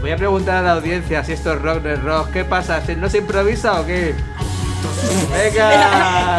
Voy a preguntar a la audiencia si esto es rock, no es rock. ¿Qué pasa? ¿No se improvisa o qué? ¡Venga!